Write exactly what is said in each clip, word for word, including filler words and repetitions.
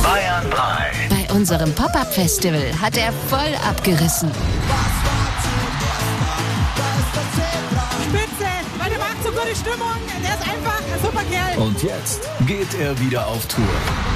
Bayern drei. Bei unserem Pop-Up-Festival hat er voll abgerissen. Spitze, weil der macht so gute Stimmung. Der ist einfach ein super Kerl. Und jetzt geht er wieder auf Tour.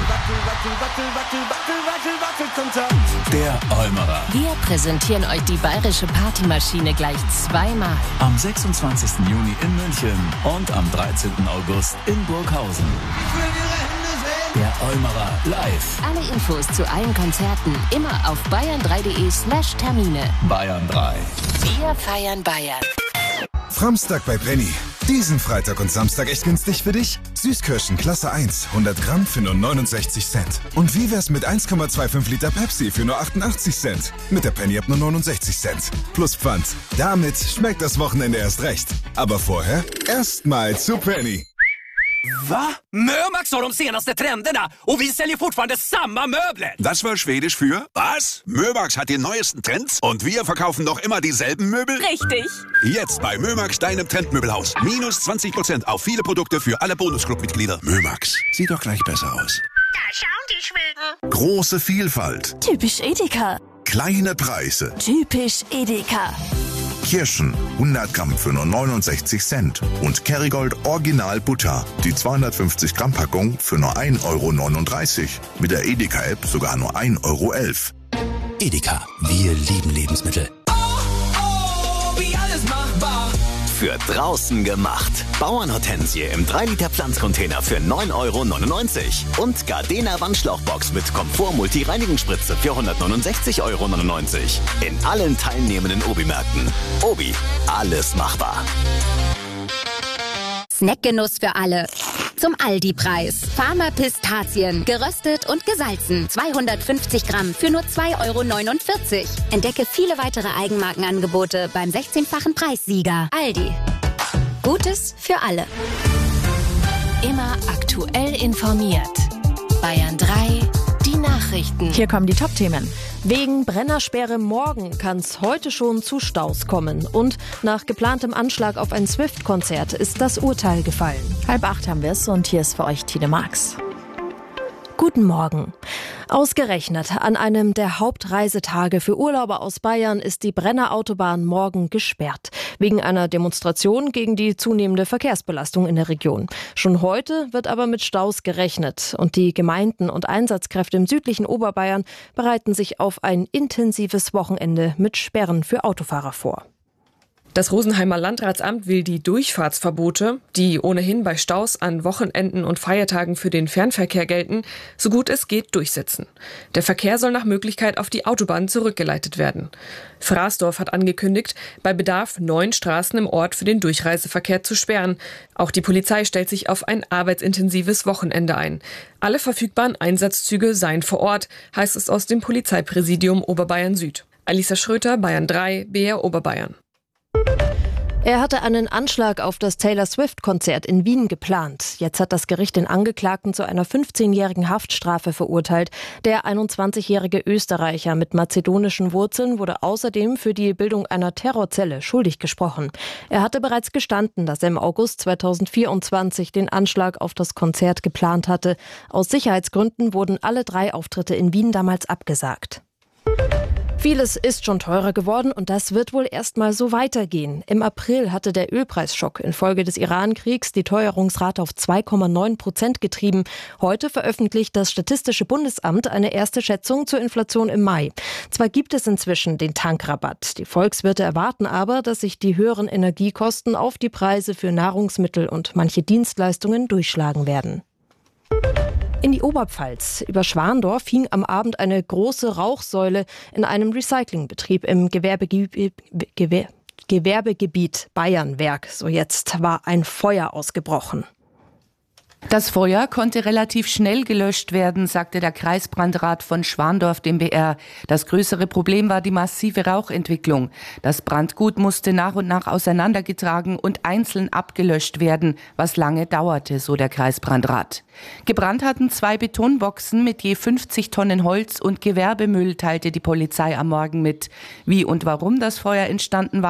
Der Olmerer. Wir präsentieren euch die bayerische Partymaschine gleich zweimal. Am sechsundzwanzigsten Juni in München und am dreizehnten August in Burghausen. Der Olmerer live. Alle Infos zu allen Konzerten immer auf bayern drei punkt de slash Termine. Bayern drei. Wir feiern Bayern. Framstag bei Penny. Diesen Freitag und Samstag echt günstig für dich? Süßkirschen Klasse eins, hundert Gramm für nur neunundsechzig Cent. Und wie wär's mit eins Komma fünfundzwanzig Liter Pepsi für nur achtundachtzig Cent? Mit der Penny ab nur neunundsechzig Cent. Plus Pfand. Damit schmeckt das Wochenende erst recht. Aber vorher erstmal zu Penny. Va? Mömax har de senaste trenderna och vi säljer fortfarande samma möbler. Das war Schwedisch für was? Mömax hat die neuesten Trends und wir verkaufen noch immer dieselben Möbel? Richtig. Jetzt bei Mömax, deinem Trendmöbelhaus. Minus zwanzig Prozent auf viele Produkte für alle Bonusclub-Mitglieder. Mömax, sieht doch gleich besser aus. Da schauen die Schweden. Große Vielfalt. Typisch Edeka. Kleine Preise. Typisch Edeka. Kirschen, hundert Gramm für nur neunundsechzig Cent. Und Kerrygold Original Butter, die zweihundertfünfzig Gramm Packung für nur ein Euro neununddreißig. Mit der Edeka-App sogar nur ein Euro elf. Edeka, wir lieben Lebensmittel. Oh, oh, wie alles machbar. Für draußen gemacht. Bauernhortensie im drei Liter Pflanzcontainer für neun Euro neunundneunzig. Und Gardena Wandschlauchbox mit Komfort Multi-Reinigungsspritze für hundertneunundsechzig Euro neunundneunzig. In allen teilnehmenden Obi-Märkten. Obi, alles machbar. Snackgenuss für alle. Zum Aldi-Preis. Farmer Pistazien. Geröstet und gesalzen. zweihundertfünfzig Gramm für nur zwei Euro neunundvierzig. Entdecke viele weitere Eigenmarkenangebote beim sechzehnfachen Preissieger. Aldi. Gutes für alle. Immer aktuell informiert. Bayern drei. Die Nachrichten. Hier kommen die Top-Themen. Wegen Brennersperre morgen kann es heute schon zu Staus kommen. Und nach geplantem Anschlag auf ein Swift-Konzert ist das Urteil gefallen. Halb acht haben wir es und hier ist für euch Tine Marx. Guten Morgen. Ausgerechnet an einem der Hauptreisetage für Urlauber aus Bayern ist die Brennerautobahn morgen gesperrt. Wegen einer Demonstration gegen die zunehmende Verkehrsbelastung in der Region. Schon heute wird aber mit Staus gerechnet. Und die Gemeinden und Einsatzkräfte im südlichen Oberbayern bereiten sich auf ein intensives Wochenende mit Sperren für Autofahrer vor. Das Rosenheimer Landratsamt will die Durchfahrtsverbote, die ohnehin bei Staus an Wochenenden und Feiertagen für den Fernverkehr gelten, so gut es geht durchsetzen. Der Verkehr soll nach Möglichkeit auf die Autobahn zurückgeleitet werden. Fraßdorf hat angekündigt, bei Bedarf neun Straßen im Ort für den Durchreiseverkehr zu sperren. Auch die Polizei stellt sich auf ein arbeitsintensives Wochenende ein. Alle verfügbaren Einsatzzüge seien vor Ort, heißt es aus dem Polizeipräsidium Oberbayern Süd. Alisa Schröter, Bayern drei, B R Oberbayern. Er hatte einen Anschlag auf das Taylor Swift-Konzert in Wien geplant. Jetzt hat das Gericht den Angeklagten zu einer fünfzehnjährigen Haftstrafe verurteilt. Der einundzwanzigjährige Österreicher mit mazedonischen Wurzeln wurde außerdem für die Bildung einer Terrorzelle schuldig gesprochen. Er hatte bereits gestanden, dass er im August zweitausendvierundzwanzig den Anschlag auf das Konzert geplant hatte. Aus Sicherheitsgründen wurden alle drei Auftritte in Wien damals abgesagt. Vieles ist schon teurer geworden und das wird wohl erstmal so weitergehen. Im April hatte der Ölpreisschock infolge des Iran-Kriegs die Teuerungsrate auf zwei Komma neun Prozent getrieben. Heute veröffentlicht das Statistische Bundesamt eine erste Schätzung zur Inflation im Mai. Zwar gibt es inzwischen den Tankrabatt. Die Volkswirte erwarten aber, dass sich die höheren Energiekosten auf die Preise für Nahrungsmittel und manche Dienstleistungen durchschlagen werden. In die Oberpfalz. Über Schwandorf hing am Abend eine große Rauchsäule in einem Recyclingbetrieb im Gewerbegebiet, Gewer, Gewerbegebiet Bayernwerk. So jetzt war ein Feuer ausgebrochen. Das Feuer konnte relativ schnell gelöscht werden, sagte der Kreisbrandrat von Schwandorf dem B R. Das größere Problem war die massive Rauchentwicklung. Das Brandgut musste nach und nach auseinandergetragen und einzeln abgelöscht werden, was lange dauerte, so der Kreisbrandrat. Gebrannt hatten zwei Betonboxen mit je fünfzig Tonnen Holz und Gewerbemüll, teilte die Polizei am Morgen mit. Wie und warum das Feuer entstanden war,